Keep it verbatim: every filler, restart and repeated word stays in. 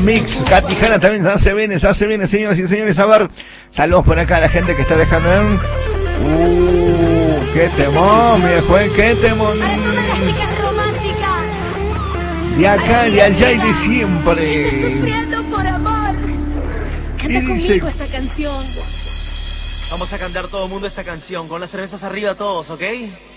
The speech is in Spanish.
Mix. Katy Hanna también se hace bien, se hace bien, señoras y señores. A ver, saludos por acá a la gente que está dejando en... Uh, qué temón, viejo, eh, qué temón. Para todas las chicas románticas. De acá, de allá y de siempre. Sufriendo por amor. Canta Y dice... conmigo esta canción. Vamos a cantar todo el mundo esta canción, con las cervezas arriba todos, ¿ok?